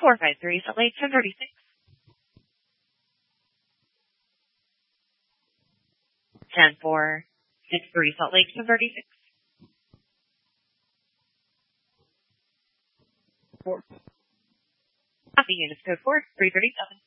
453 Salt Lake 1036. 10463 Salt Lake 1036. Copy units code 4337.